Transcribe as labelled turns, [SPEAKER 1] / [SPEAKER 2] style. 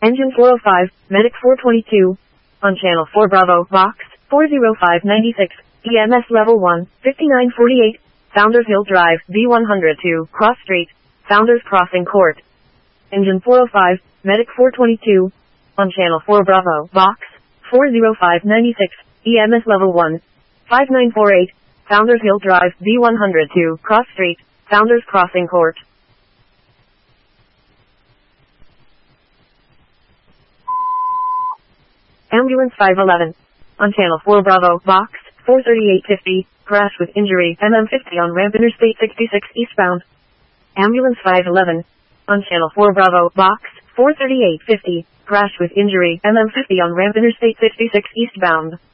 [SPEAKER 1] Engine 405, Medic 422. On Channel 4 Bravo, Box 40596, EMS Level 1, 5948, Founders Hill Drive, B102, Cross Street, Founders Crossing Court. Engine 405, Medic 422. On Channel 4 Bravo, Box 40596, EMS Level 1, 5948, Founders Hill Drive, B102, Cross Street, Founders Crossing Court. Ambulance 511. On Channel 4 Bravo, Box 43850, crash with injury, MM50 on ramp Interstate 66 eastbound. Ambulance 511. On Channel 4 Bravo, Box 43850, crash with injury, MM50 on ramp Interstate 66 eastbound.